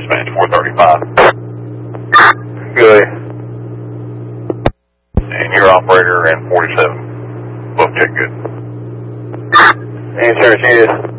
dispatch 435. Good. And your operator and 47. Both check good. Answer is